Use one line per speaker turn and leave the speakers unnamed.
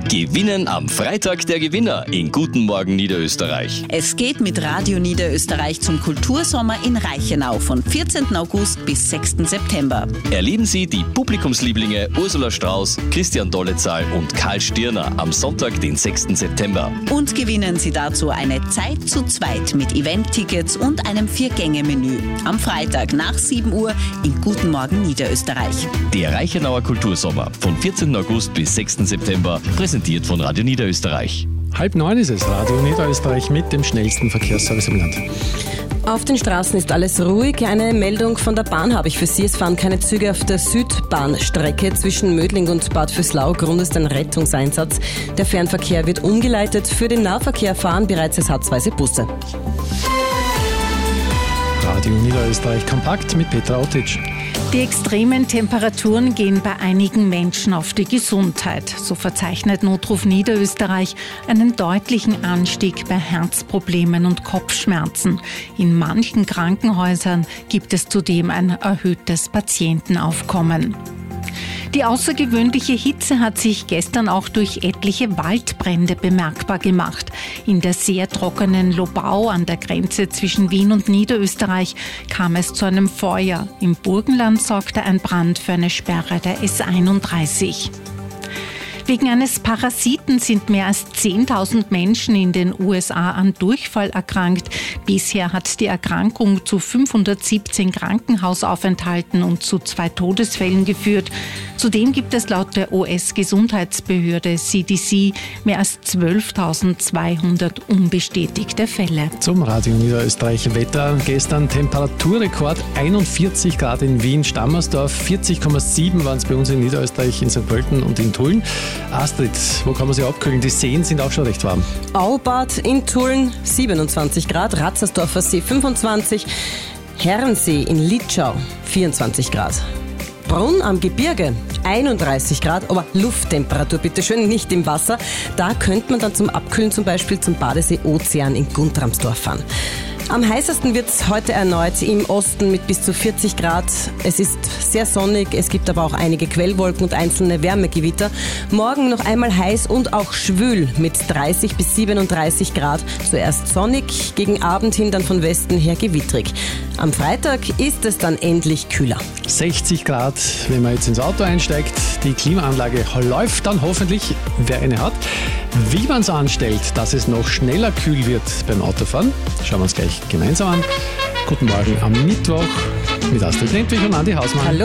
Gewinnen am Freitag der Gewinner in Guten Morgen Niederösterreich.
Es geht mit Radio Niederösterreich zum Kultursommer in Reichenau von 14. August bis 6. September.
Erleben Sie die Publikumslieblinge Ursula Strauß, Christian Dollezahl und Karl Stirner am Sonntag, den 6. September.
Und gewinnen Sie dazu eine Zeit zu zweit mit Event-Tickets und einem 4-Gänge-Menü. Am Freitag nach 7 Uhr in Guten Morgen Niederösterreich.
Der Reichenauer Kultursommer von 14. August bis 6. September, präsentiert von Radio Niederösterreich.
8:30 ist es, Radio Niederösterreich mit dem schnellsten Verkehrsservice im Land.
Auf den Straßen ist alles ruhig. Eine Meldung von der Bahn habe ich für Sie. Es fahren keine Züge auf der Südbahnstrecke zwischen Mödling und Bad Vöslau. Grund ist ein Rettungseinsatz. Der Fernverkehr wird umgeleitet. Für den Nahverkehr fahren bereits ersatzweise Busse.
Radio Niederösterreich kompakt mit Petra Otic.
Die extremen Temperaturen gehen bei einigen Menschen auf die Gesundheit. So verzeichnet Notruf Niederösterreich einen deutlichen Anstieg bei Herzproblemen und Kopfschmerzen. In manchen Krankenhäusern gibt es zudem ein erhöhtes Patientenaufkommen. Die außergewöhnliche Hitze hat sich gestern auch durch etliche Waldbrände bemerkbar gemacht. In der sehr trockenen Lobau an der Grenze zwischen Wien und Niederösterreich kam es zu einem Feuer. Im Burgenland sorgte ein Brand für eine Sperre der S31. Wegen eines Parasiten sind mehr als 10.000 Menschen in den USA an Durchfall erkrankt. Bisher hat die Erkrankung zu 517 Krankenhausaufenthalten und zu 2 Todesfällen geführt. Zudem gibt es laut der US-Gesundheitsbehörde CDC mehr als 12.200 unbestätigte Fälle.
Zum Radio Niederösterreich Wetter. Gestern Temperaturrekord 41 Grad in Wien, Stammersdorf, 40,7 waren es bei uns in Niederösterreich, in St. Pölten und in Tulln. Astrid, wo kann man sich abkühlen? Die Seen sind auch schon recht warm.
Aubad in Tulln 27 Grad, Ratzersdorfer See 25, Herrensee in Litschau 24 Grad. Brunn am Gebirge 31 Grad, aber Lufttemperatur bitte schön, nicht im Wasser. Da könnte man dann zum Abkühlen zum Beispiel zum Badesee Ozean in Guntramsdorf fahren. Am heißesten wird es heute erneut im Osten mit bis zu 40 Grad. Es ist sehr sonnig, es gibt aber auch einige Quellwolken und einzelne Wärmegewitter. Morgen noch einmal heiß und auch schwül mit 30 bis 37 Grad. Zuerst sonnig, gegen Abend hin dann von Westen her gewittrig. Am Freitag ist es dann endlich kühler.
60 Grad, wenn man jetzt ins Auto einsteigt. Die Klimaanlage läuft dann hoffentlich, wer eine hat. Wie man es anstellt, dass es noch schneller kühl wird beim Autofahren, schauen wir uns gleich gemeinsam an. Guten Morgen am Mittwoch mit Astrid Nentwich und Andi Hausmann.
Hallo.